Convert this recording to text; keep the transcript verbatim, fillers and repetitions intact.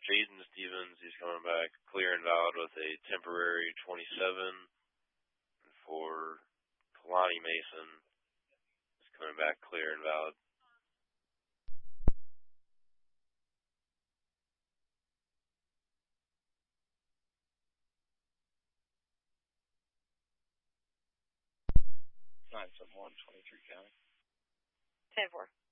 Jaden Stevens, he's coming back clear and valid with a temporary twenty-seven. And for Kalani Mason, he's coming back clear and valid. nine seven one, twenty-three County. ten four.